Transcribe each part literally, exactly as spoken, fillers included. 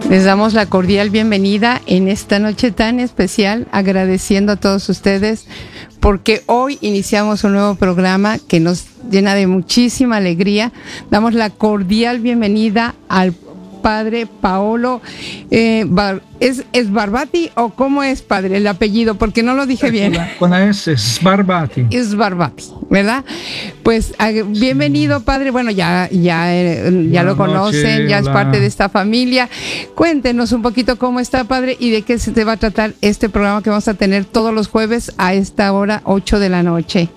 Les damos la cordial bienvenida en esta noche tan especial, agradeciendo a todos ustedes porque hoy iniciamos un nuevo programa que nos llena de muchísima alegría. Damos la cordial bienvenida al padre Paolo. Eh, Bar, ¿es, ¿Es Barbati o cómo es, padre, el apellido? Porque no lo dije bien. Con la S, es Barbati. Es Barbati, ¿verdad? Pues bienvenido, padre. Bueno, ya, ya, ya lo conocen, noche, ya hola. Es parte de esta familia. Cuéntenos un poquito cómo está, padre, y de qué se va a tratar este programa que vamos a tener todos los jueves a esta hora, ocho de la noche.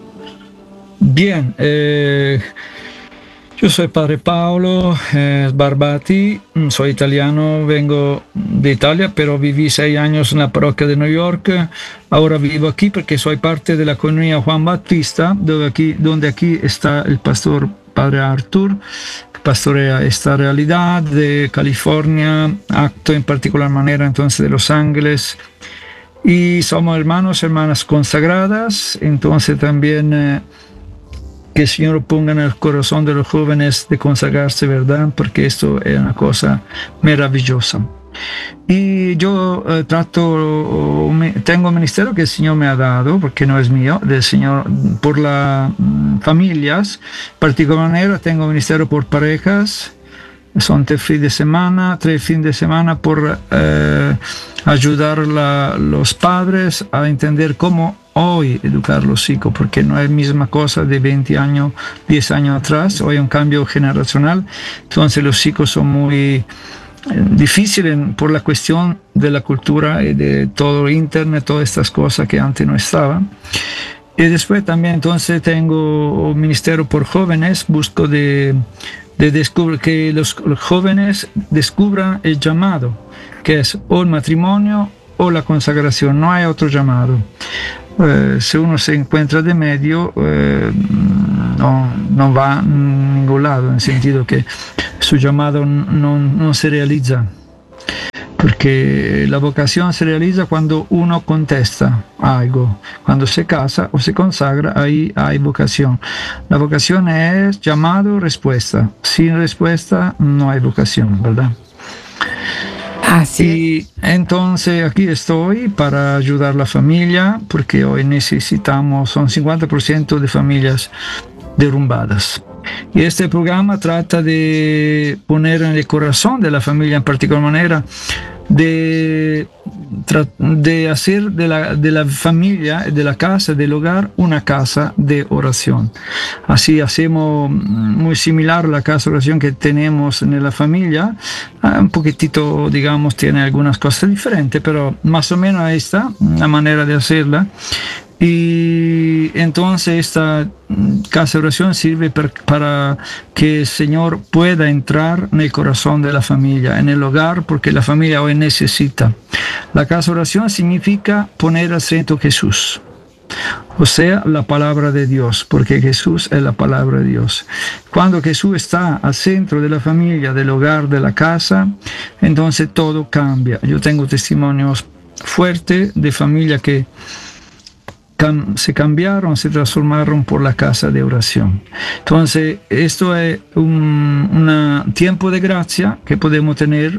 Bien, eh... yo soy padre Paolo eh, Barbati, soy italiano, vengo de Italia, pero viví seis años en la parroquia de New York. Ahora vivo aquí porque soy parte de la comunidad Juan Bautista, donde aquí, donde aquí está el pastor padre Arthur, que pastorea esta realidad de California, acto en particular manera entonces de Los Ángeles. Y somos hermanos, hermanas consagradas, entonces también... Eh, que el Señor ponga en el corazón de los jóvenes de consagrarse, ¿verdad? Porque esto es una cosa maravillosa. Y yo eh, trato, me, tengo un ministerio que el Señor me ha dado, porque no es mío, del Señor, por las mm, familias. De particular manera tengo un ministerio por parejas. Son tres fines de semana, tres fines de semana por eh, ayudar a los padres a entender cómo hoy educar a los hijos, porque no es la misma cosa de veinte años, diez años atrás. Hoy hay un cambio generacional, entonces los hijos son muy difíciles por la cuestión de la cultura y de todo internet, todas estas cosas que antes no estaban. Y después también entonces tengo un ministerio por jóvenes, busco de, de descubrir que los, los jóvenes descubran el llamado, que es o el matrimonio o la consagración, no hay otro llamado. Eh, si uno se encuentra de medio, eh, no, no va a ningún lado, en el sentido que su llamado no, no se realiza. Porque la vocación se realiza cuando uno contesta algo. Cuando se casa o se consagra, ahí hay vocación. La vocación es llamado, respuesta. Sin respuesta no hay vocación, ¿verdad? Así y entonces aquí estoy para ayudar a la familia, porque hoy necesitamos, son cincuenta por ciento de familias derrumbadas. Y este programa trata de poner en el corazón de la familia, en particular manera, de, de hacer de la, de la familia, de la casa, del hogar, una casa de oración. Así hacemos muy similar a la casa de oración que tenemos en la familia, un poquitito, digamos, tiene algunas cosas diferentes, pero más o menos ahí está la manera de hacerla. Y entonces esta casa de oración sirve per, para que el Señor pueda entrar en el corazón de la familia, en el hogar, porque la familia hoy necesita. La casa de oración significa poner al centro Jesús, o sea, la palabra de Dios, porque Jesús es la palabra de Dios. Cuando Jesús está al centro de la familia, del hogar, de la casa, entonces todo cambia. Yo tengo testimonios fuertes de familia que se cambiaron, se transformaron por la casa de oración. Entonces, esto es un tiempo de gracia que podemos tener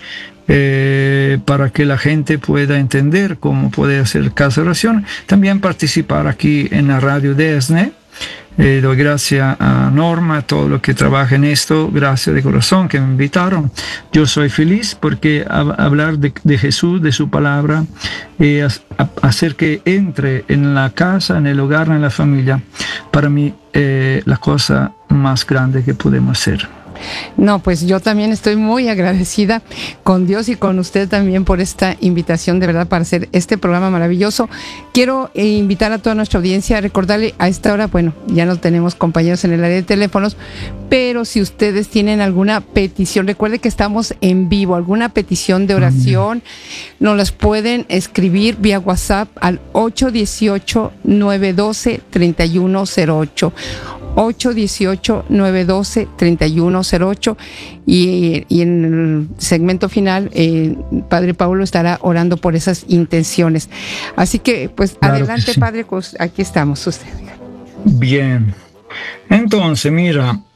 eh, para que la gente pueda entender cómo puede hacer casa de oración. También participar aquí en la radio de ESNE. Eh, doy gracias a Norma, a todo lo que trabaja en esto, gracias de corazón que me invitaron. Yo soy feliz porque a, a hablar de, de Jesús, de su palabra, y a, a hacer que entre en la casa, en el hogar, en la familia, para mí eh, la cosa más grande que podemos hacer. No, pues yo también estoy muy agradecida con Dios y con usted también por esta invitación, de verdad, para hacer este programa maravilloso. Quiero eh, invitar a toda nuestra audiencia a recordarle a esta hora, bueno, ya no tenemos compañeros en el área de teléfonos, pero si ustedes tienen alguna petición, recuerde que estamos en vivo, alguna petición de oración, nos las pueden escribir vía WhatsApp al ocho uno ocho, nueve uno dos, tres uno cero ocho. ocho uno ocho, nueve uno dos, tres uno cero ocho y, y en el segmento final eh, Padre Paolo estará orando por esas intenciones. Así que pues claro adelante, sí. Padre, pues aquí estamos. Usted. Bien, entonces mira,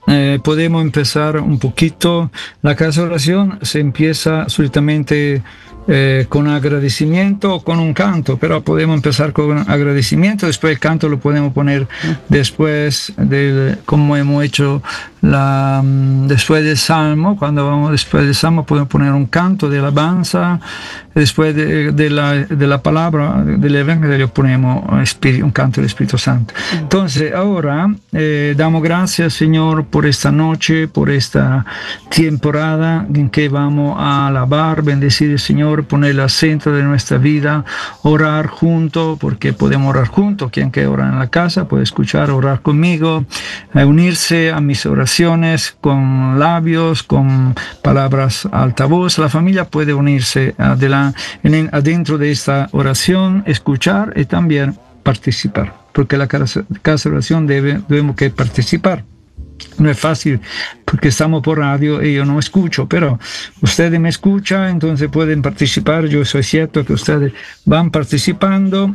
eh, podemos empezar un poquito. La casa de oración se empieza solitamente Eh, con agradecimiento o con un canto, pero podemos empezar con agradecimiento, después el canto lo podemos poner después de, como hemos hecho la, después del salmo. Cuando vamos después del salmo podemos poner un canto de alabanza, después de, de, la, de la palabra del evangelio ponemos un canto del Espíritu Santo. Entonces ahora eh, damos gracias, Señor, por esta noche, por esta temporada en que vamos a alabar, bendecir al Señor, ponerlo al centro de nuestra vida, orar juntos, porque podemos orar juntos. Quien que ora en la casa puede escuchar, orar conmigo, eh, unirse a mis oraciones con labios, con palabras altavoz. La familia puede unirse adelante, en, adentro de esta oración, escuchar y también participar, porque la casa, casa de oración debe, debemos que participar. No es fácil porque estamos por radio y yo no escucho, pero ustedes me escuchan, entonces pueden participar. Yo soy cierto que ustedes van participando.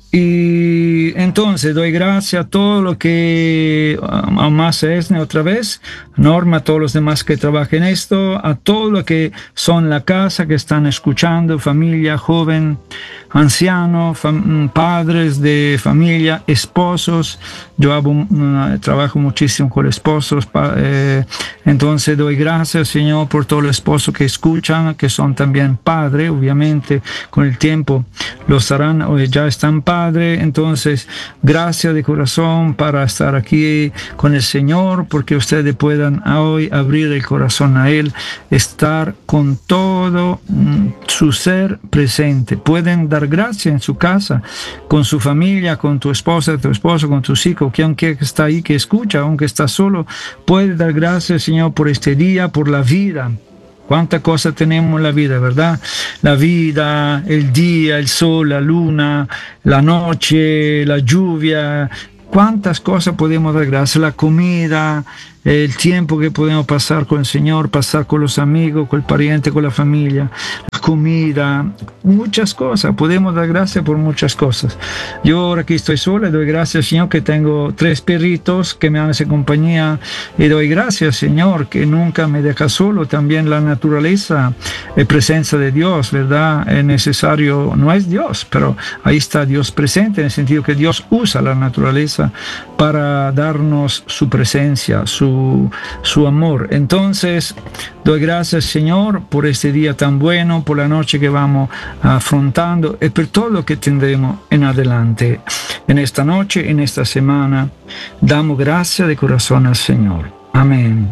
Y entonces doy gracias a todo lo que, a más Esne otra vez, Norma, a todos los demás que trabajan en esto, a todo lo que son la casa, que están escuchando, familia, joven, anciano, fam- padres de familia, esposos. Yo hago, uh, trabajo muchísimo con esposos, pa- eh, entonces doy gracias, Señor, por todos los esposos que escuchan, que son también padres. Obviamente con el tiempo los harán o ya están padres. Padre, entonces gracias de corazón para estar aquí con el Señor, porque ustedes puedan hoy abrir el corazón a Él, estar con todo mm, su ser presente. Pueden dar gracias en su casa, con su familia, con tu esposa, tu esposo, con tus hijos, que aunque está ahí, que escucha, aunque está solo, puede dar gracias, Señor, por este día, por la vida. Cuántas cosas tenemos en la vida, ¿verdad? La vida, el día, el sol, la luna, la noche, la lluvia. Cuántas cosas podemos dar gracias. La comida, el tiempo que podemos pasar con el Señor, pasar con los amigos, con el pariente, con la familia, la comida, muchas cosas. Podemos dar gracias por muchas cosas. Yo ahora aquí estoy sola, doy gracias, Señor, que tengo tres perritos que me hacen compañía, y doy gracias, Señor, que nunca me deja solo. También la naturaleza es presencia de Dios, ¿verdad? Es necesario, no es Dios, pero ahí está Dios presente, en el sentido que Dios usa la naturaleza para darnos su presencia, su, su amor. Entonces, doy gracias, Señor, por este día tan bueno, por la noche que vamos afrontando y por todo lo que tendremos en adelante. En esta noche, en esta semana, damos gracias de corazón al Señor. Amén.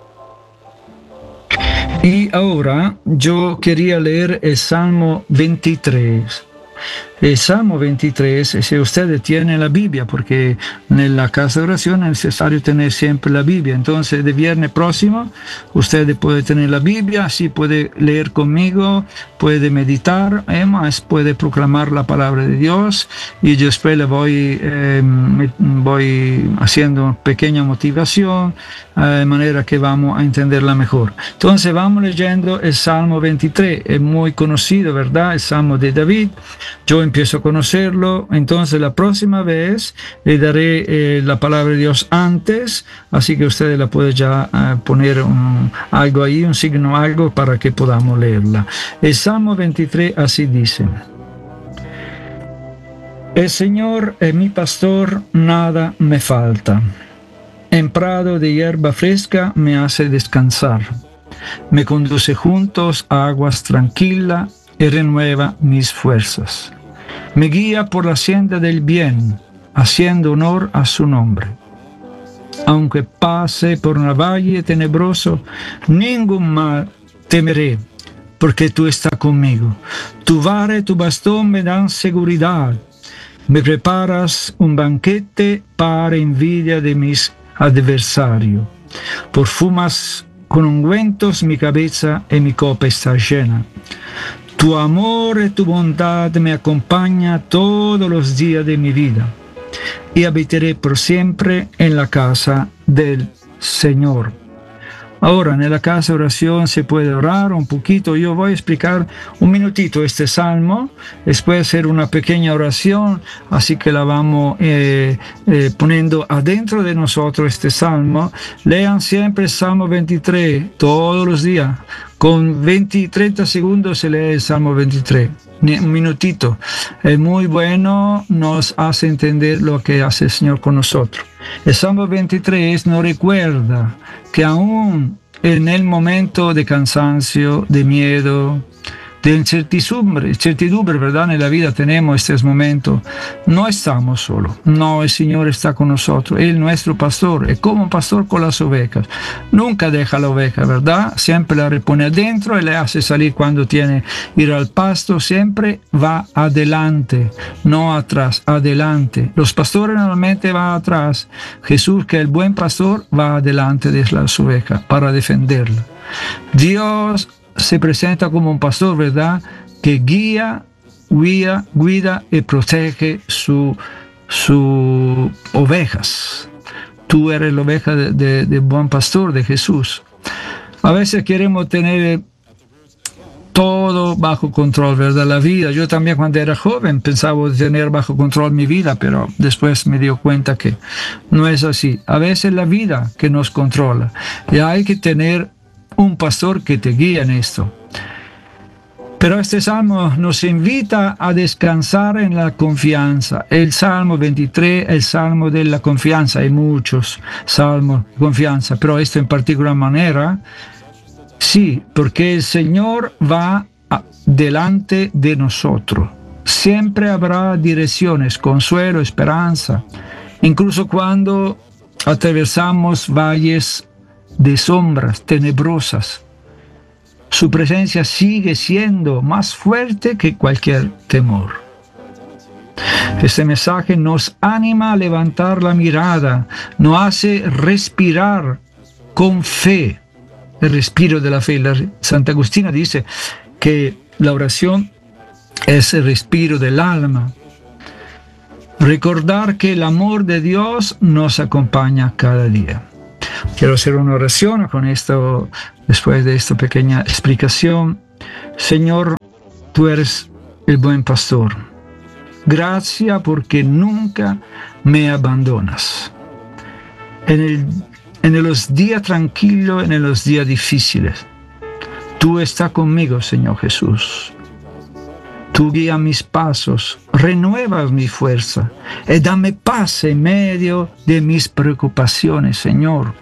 Y ahora yo quería leer el Salmo veintitrés. El Salmo veintitrés, si ustedes tienen la Biblia, porque en la casa de oración es necesario tener siempre la Biblia. Entonces, de viernes próximo, ustedes pueden tener la Biblia, así puede leer conmigo, puede meditar, además puede proclamar la palabra de Dios, y yo después le voy, eh, voy haciendo una pequeña motivación, eh, de manera que vamos a entenderla mejor. Entonces, vamos leyendo el Salmo veintitrés, es muy conocido, ¿verdad? El Salmo de David. Yo empiezo a conocerlo, entonces la próxima vez le daré eh, la palabra de Dios antes, así que ustedes la pueden ya uh, poner un, algo ahí, un signo, algo para que podamos leerla. El Salmo veintitrés así dice: El Señor es mi pastor, nada me falta. En prado de hierba fresca me hace descansar. Me conduce juntos a aguas tranquilas y renueva mis fuerzas. Me guía por la senda del bien, haciendo honor a su nombre. Aunque pase por un valle tenebroso, ningún mal temeré, porque tú estás conmigo. Tu vara y tu bastón me dan seguridad. Me preparas un banquete para envidia de mis adversarios. Perfumas con ungüentos mi cabeza y mi copa está llena. Tu amor y tu bondad me acompañan todos los días de mi vida, y habitaré por siempre en la casa del Señor. Ahora, en la casa de oración se puede orar un poquito. Yo voy a explicar un minutito este salmo, después hacer una pequeña oración, así que la vamos eh, eh, poniendo adentro de nosotros este salmo. Lean siempre el Salmo veintitrés todos los días. Con veinte, treinta segundos se lee el Salmo veintitrés. Un minutito. Es muy bueno, nos hace entender lo que hace el Señor con nosotros. El Salmo veintitrés nos recuerda que aún en el momento de cansancio, de miedo, de incertidumbre, incertidumbre, ¿verdad? En la vida tenemos estos momentos. No estamos solos. No, el Señor está con nosotros. Él es nuestro pastor. Es como un pastor con las ovejas. Nunca deja la oveja, ¿verdad? Siempre la repone adentro y le hace salir cuando tiene ir al pasto. Siempre va adelante, no atrás, adelante. Los pastores normalmente van atrás. Jesús, que es el buen pastor, va adelante de las ovejas para defenderla. Dios se presenta como un pastor, ¿verdad? Que guía, guía, guida y protege sus su ovejas. Tú eres la oveja de, de, de buen pastor, de Jesús. A veces queremos tener todo bajo control, ¿verdad? La vida. Yo también cuando era joven pensaba tener bajo control mi vida, pero después me di cuenta que no es así. A veces la vida que nos controla. Y hay que tener un pastor que te guía en esto. Pero este salmo nos invita a descansar en la confianza. El Salmo veintitrés, el Salmo de la confianza. Hay muchos salmos de confianza, pero esto en particular manera, sí, porque el Señor va delante de nosotros. Siempre habrá direcciones, consuelo, esperanza. Incluso cuando atravesamos valles de sombras tenebrosas, su presencia sigue siendo más fuerte que cualquier temor. Este mensaje nos anima a levantar la mirada, nos hace respirar con fe, el respiro de la fe. Santa Agustina dice que la oración es el respiro del alma. Recordar que el amor de Dios nos acompaña cada día. Quiero hacer una oración con esto, después de esta pequeña explicación. Señor, tú eres el buen pastor. Gracias porque nunca me abandonas. En, el, en los días tranquilos, en los días difíciles, tú estás conmigo, Señor Jesús. Tú guías mis pasos, renuevas mi fuerza y dame paz en medio de mis preocupaciones, Señor.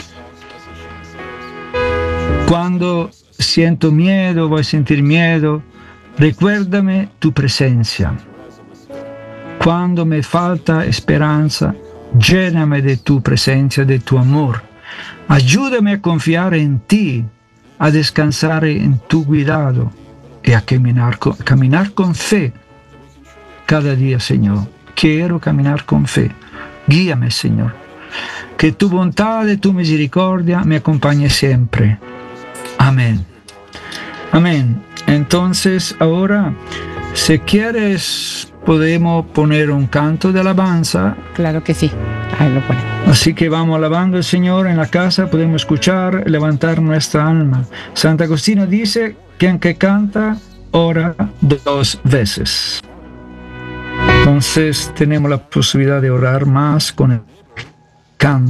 Cuando siento miedo, voy a sentir miedo, recuérdame tu presencia. Cuando me falta esperanza, lléname de tu presencia, de tu amor. Ayúdame a confiar en ti, a descansar en tu cuidado y a caminar con, caminar con fe cada día, Señor. Quiero caminar con fe. Guíame, Señor. Que tu bondad y tu misericordia me acompañe siempre. Amén. Amén. Entonces, ahora, si quieres, podemos poner un canto de alabanza. Claro que sí. Ahí lo ponemos. Así que vamos alabando al Señor en la casa, podemos escuchar, levantar nuestra alma. Santa Agustina dice: quien que canta, ora dos veces. Entonces tenemos la posibilidad de orar más con el canto.